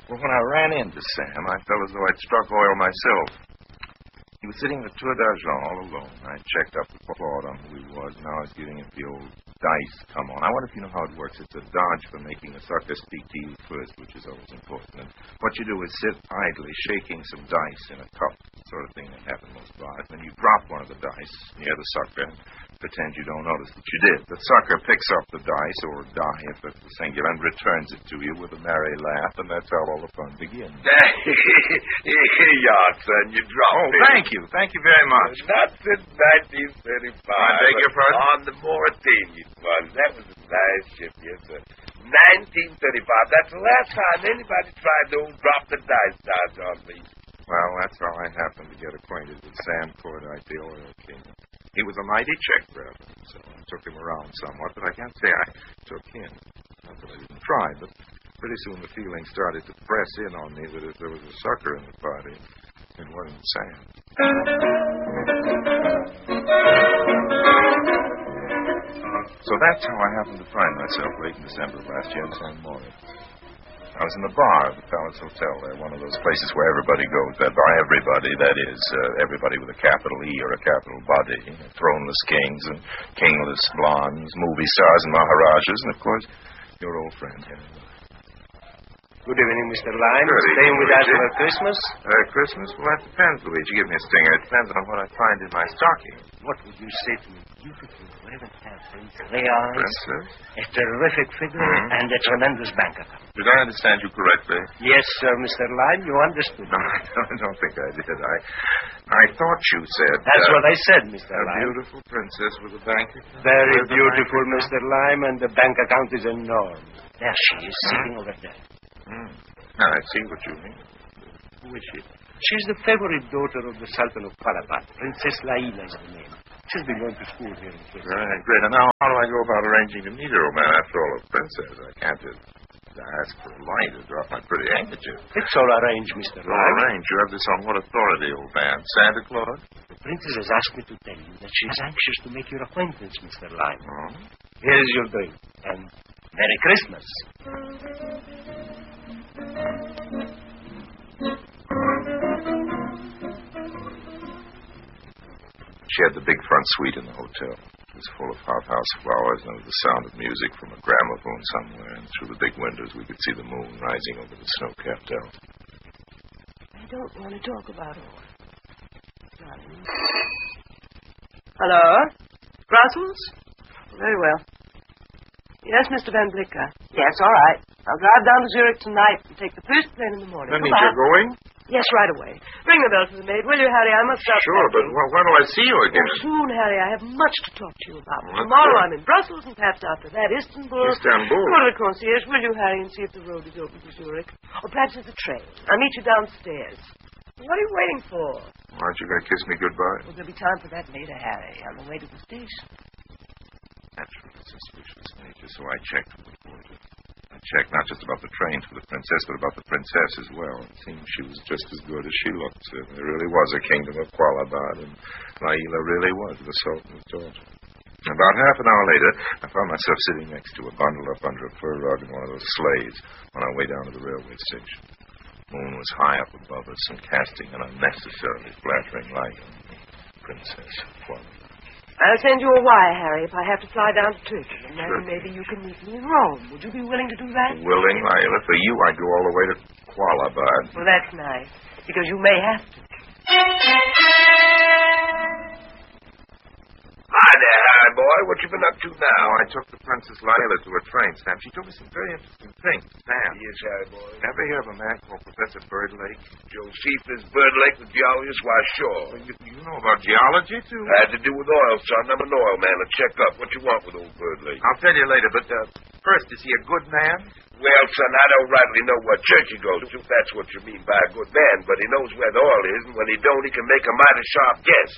Well, when I ran into Sam, I felt as though I'd struck oil myself. He was sitting in the Tour d'Argent all alone. I checked up with Claude on who he was, and now I was giving him the old dice come on. I wonder if you know how it works. It's a dodge for making the sucker speak to you first, which is always important. And what you do is sit idly, shaking some dice in a cup, sort of thing that happens most bars. Then you drop one of the dice near the sucker, pretend you don't notice that you did. The sucker picks up the dice, or die if it's the singular, and returns it to you with a merry laugh, and that's how all the fun begins. Here you are, son. You dropped it. Thank you. Thank you very much. Not since 1935. I beg your pardon? On the Mauritanian one. That was a nice ship, yes, sir. 1935. That's the last time anybody tried to drop the dice dodge on me. Well, that's how I happened to get acquainted with Sam Cordite, the oil king. He was a mighty check grabber, so I took him around somewhat, but I can't say I took him. Not that I didn't try, but pretty soon the feeling started to press in on me that if there was a sucker in the party, it wasn't Sam. So that's how I happened to find myself late in December of last year in San Moritz. I was in the bar at the Palace Hotel there, one of those places where everybody goes. By everybody, that is, everybody with a capital E or a capital body. Throneless kings and kingless blondes, movie stars and maharajas, and, of course, your old friend, Henry. Good evening, Mr. Lime. Staying with us for Christmas? Christmas? Well, that depends, Luigi. Give me a stinger. It depends on what I find in my stocking. What would you say to me? Beautiful, raven-haired Princess Leon. Princess? A terrific figure and a tremendous bank account. Did I understand you correctly? Yes, sir, Mr. Lime. You understood. No, I don't think I did. I thought you said... That's what I said, Mr. A Lime. beautiful princess with a bank account. Very beautiful, Mr. Lime, and the bank account is enormous. There she is, sitting over there. Now, I see what you mean. Who is she? She's the favorite daughter of the Sultan of Calabar. Princess Laila is the name. She's been going to school here in Turkey. Right, great. And now, how do I go about arranging to meet her, old man? After all, a princess. I can't just ask for a light to drop my pretty handkerchief. It's all arranged, Mr. All Lime. arranged? You have this on what authority, old man? Santa Claus? The princess has asked me to tell you that she's anxious to make your acquaintance, Mr. Lime. Oh? Here's your drink. And Merry Christmas. She had the big front suite in the hotel. It was full of hothouse flowers, and there was the sound of music from a gramophone somewhere, and through the big windows we could see the moon rising over the snow-capped Alps. I don't want to talk about all. Hello? Brussels? Very well. Yes, Mr. Van Blicker. Yes, all right. I'll drive down to Zurich tonight and take the first plane in the morning. That means you're going? Yes, right away. Ring the bell for the maid, will you, Harry? I must start Sure, packing. but when will I see you again? Oh, soon, Harry. I have much to talk to you about. Well, Tomorrow good. I'm in Brussels, and perhaps after that, Istanbul. Istanbul? Go to the concierge, will you, Harry, and see if the road is open to Zurich. Or perhaps there's a train. I'll meet you downstairs. What are you waiting for? Aren't you going to kiss me goodbye? Well, there'll be time for that later, Harry, on the way to the station. Naturally suspicious nature, so I checked with the porter. I checked not just about the train for the princess, but about the princess as well. It seemed she was just as good as she looked. There really was a kingdom of Qualabad, and Laila really was the Sultan's daughter. About half an hour later, I found myself sitting next to her, bundled up under a fur rug in one of those sleighs on our way down to the railway station. The moon was high up above us and casting an unnecessarily flattering light on the Princess of Qualabad. I'll send you a wire, Harry, if I have to fly down to Turkey. And then maybe you can meet me in Rome. Would you be willing to do that? Willing, Laila? For you, I'd go all the way to Qualabad. Well, that's nice, because you may have to. Hi there, Harry boy. What you been up to now? I took the Princess Laila to her train, Sam. She told me some very interesting things. Sam. Yes, Harry boy. Ever hear of a man called Professor Birdlake? Josephus Birdlake, the geologist? Why, sure. Well, you know about geology, too? Had to do with oil, son. I'm an oil man. Let's check up. What you want with old Birdlake? I'll tell you later, but first, is he a good man? Well, son, I don't rightly know what church he goes to, if that's what you mean by a good man, but he knows where the oil is, and when he don't, he can make a mighty sharp guess.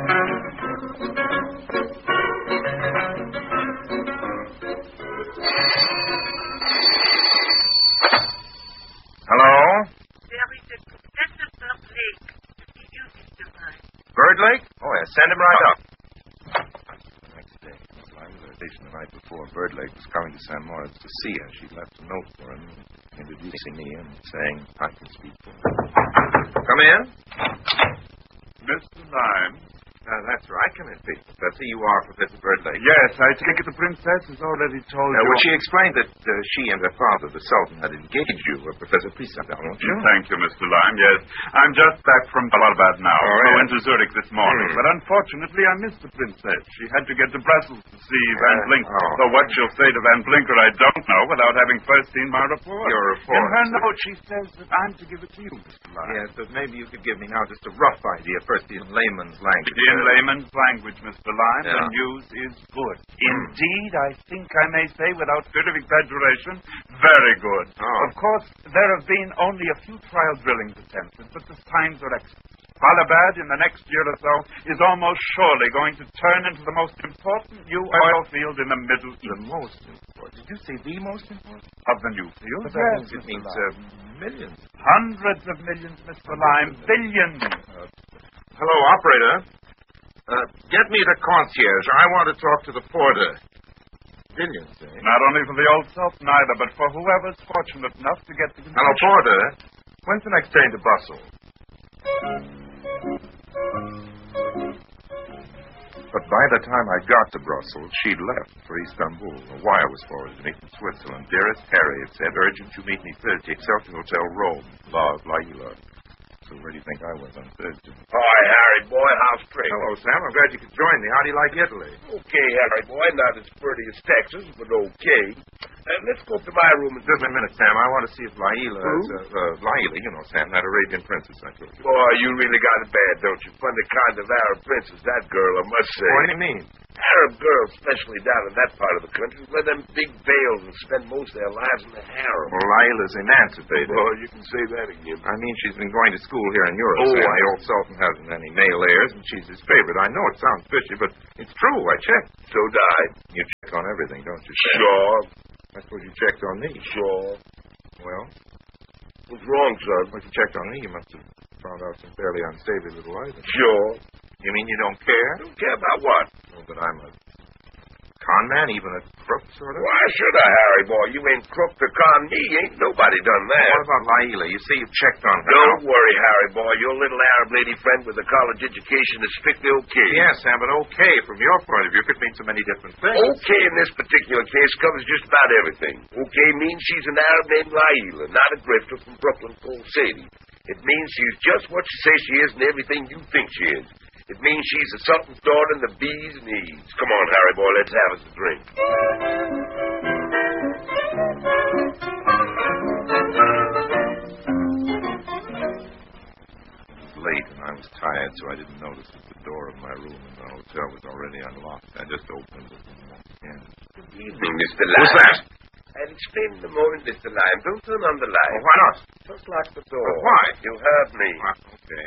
Hello? There is a Professor Birdlake to see you, Mr. Lime. Birdlake? Oh, yeah, send him right up. The next day, I was at the station the night before. Birdlake was coming to San Moritz to see her. She left a note for him. introducing me and saying I can speak for him. Come in. Mr. Lime. That's right. Come in, Pete. That's who you are, Professor Birdlake. Yes, I take it the princess has already told you. Well, she explained that she and her father, the Sultan, had engaged you, Professor Priestap, won't you? Thank you, Mr. Lime. Yes, I'm just back from Balabad now. I went to Zurich this morning, but unfortunately I missed the princess. She had to get to Brussels to see Van Blinker. So what she'll say to Van Blinker, I don't know, without having first seen my report. Your report. In her note, she says that I'm to give it to you, Mr. Lime. Yes, but maybe you could give me now just a rough idea, first in layman's language. In layman's language, Mr. Lime, the news is good. Indeed, I think I may say, without fear of exaggeration, very good. Of course, there have been only a few trial drillings attempted, but the signs are excellent. Balabad, in the next year or so, is almost surely going to turn into the most important new oil field in the Middle East. The most important? Did you say the most important? Of the new field? But that means millions. Hundreds of millions, Mr. Lime. Billions. Hello, operator. Get me the concierge. I want to talk to the porter. Billions, eh? Not only for the old Sultan either, but for whoever's fortunate enough to get the... Hello, porter. When's the next train to Brussels? But by the time I got to Brussels, she'd left for Istanbul. A wire was forwarded to me from Switzerland. Dearest Harry, it said, urgent you meet me Thursday, Excelsior Hotel, Rome. Love, Laila. So where do you think I was on Thursday? Hi, Harry, boy. How's trade? Hello, Sam. I'm glad you could join me. How do you like Italy? Okay, Harry, boy. Not as pretty as Texas, but okay. Let's go up to my room and... Just a minute, Sam. I want to see if Laila is... Laila, you know, Sam, that Arabian princess I told you. Boy, you really got it bad, don't you? Funny kind of Arab princess, that girl, I must say. What do you mean? Arab girls, especially down in that part of the country, wear them big veils and spend most of their lives in the harem. Well, Laila's emancipated. Well, you can say that again. I mean, she's been going to school here in Europe. Oh, The old Sultan hasn't any male heirs, and she's his favorite. I know it sounds fishy, but it's true. I checked. So did I. You check on everything, don't you, Sam? Sure. I suppose you checked on me. Sure. Well? What's wrong, son? If you checked on me, you must have found out some fairly unsavory little items. Sure. You mean you don't care? Don't care about what? Oh, but I'm a con man, even a crook, sort of. Why should I, Harry, boy? You ain't crook to con me. Ain't nobody done that. What about Laila? You say you checked on her. Don't worry, Harry, boy. Your little Arab lady friend with a college education is strictly okay. Yes, Sam, but okay from your point of view could mean so many different things. Okay in this particular case covers just about everything. Okay means she's an Arab named Laila, not a grifter from Brooklyn called Sadie. It means she's just what she says she is and everything you think she is. It means she's the Sultan's daughter and the bees and E's. Come on, Harry, boy, let's have us a drink. It was late and I was tired, so I didn't notice that the door of my room in the hotel was already unlocked. I just opened it and walked in. Good evening, Mr. Lime. Who's that? I'll explain in a moment, Mr. Lime. Don't turn on the light. Oh, why not? Just lock the door. Why? You heard me. Okay.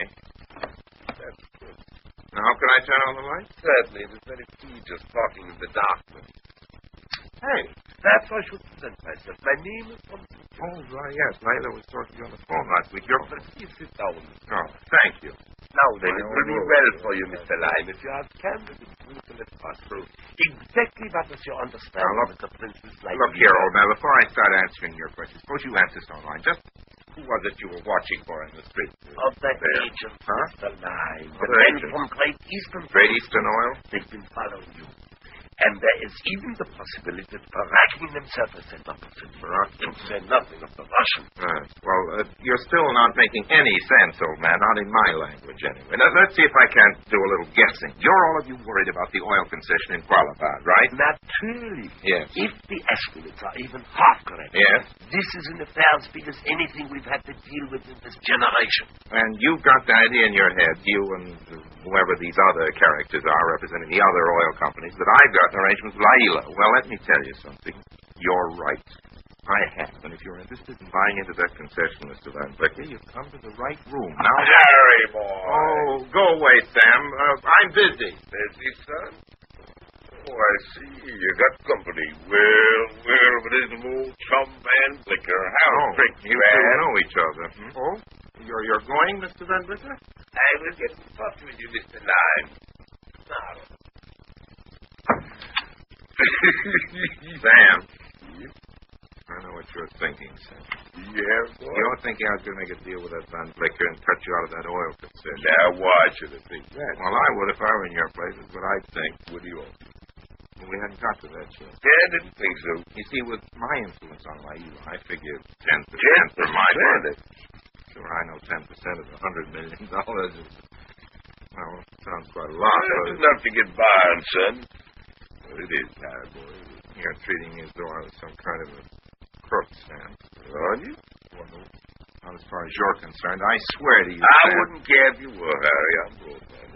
That's good. Now, how can I turn on the light? Certainly. It is very tedious talking in the darkness. Hey, perhaps I should present myself. My name is Thompson. Oh, right, yes. Laila was talking to you on the phone last week. You're... Please sit down. Oh, thank you. Now then, it will be well for you, Mr. Lime, if you have candid and truthful let pass through. Exactly what is your understanding Now, of the princess like Look here, old man, before I start answering your questions, suppose you answer this online. Just who was it you were watching for in the street? Of the There. agents, Huh? Mr. Lime. Of The the men agents? from Great Eastern Great Eastern Oil? They've been following you. And there is even the possibility that Barakin himself has sent up a Barakin? to say nothing of the Russians. Right. Well, you're still not making any sense, old man, not in my language anyway. Now, let's see if I can't do a little guessing. You're all of you worried about the oil concession in Kualabad, right? Naturally. Yes. If the estimates are even half correct, Yes. this is an affair as big as anything we've had to deal with in this generation. And you've got the idea in your head, you and whoever these other characters are representing the other oil companies, that I've got an arrangement with Laila. Well, let me tell you something. You're right. I have. And if you're interested in buying into that concession, Mr. Van Vlecker, you've come to the right room. Now, Harry, boy. Oh, go away, Sam. I'm busy. Busy, son? Oh, I see. You got company. Well, but it isn't old chum Van Blicker. How strict you you two are. know each other. Hmm? Oh, you're going, Mr. Van Vlecker? I will get in touch with you, Mr. Lime. Now. Sam. I know what you're thinking, Sam. Yeah, boy. You're thinking I was going to make a deal with that Van Blicker and cut you out of that oil concession. Now, why should I think that? Well, I would if I were in your place. Is what I'd think. What do you want? Well, we hadn't got to that yet. Yeah, I didn't think so. You see, with my influence on Laila, I figure 10% for my part. Sure, I know 10% of $100 million is, well, sounds quite a lot. Well, it's enough to get by on, son. Well, it is, boy. You're treating me as though I was some kind of a crook, Sam. Are you? Well, not as far as you're concerned. I swear to you, I Sam. wouldn't care if you were, Harry. I'm broke, man.